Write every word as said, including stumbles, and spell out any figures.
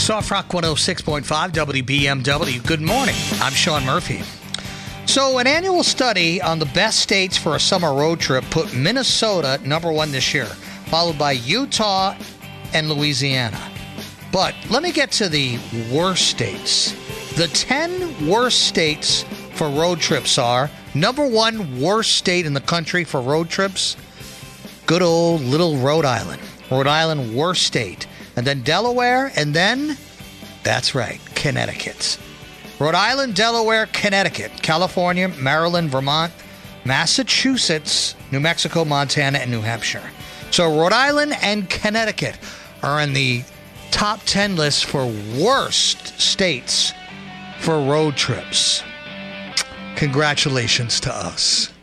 Soft Rock one oh six point five W B M W. Good morning. I'm Sean Murphy. So an annual study on the best states for a summer road trip put Minnesota number one this year, followed by Utah and Louisiana. But let me get to the worst states. The ten worst states for road trips are, number one worst state in the country for road trips, good old little Rhode Island. Rhode Island, worst state. And then Delaware, and then, that's right, Connecticut. Rhode Island, Delaware, Connecticut, California, Maryland, Vermont, Massachusetts, New Mexico, Montana, and New Hampshire. So Rhode Island and Connecticut are in the top ten list for worst states for road trips. Congratulations to us.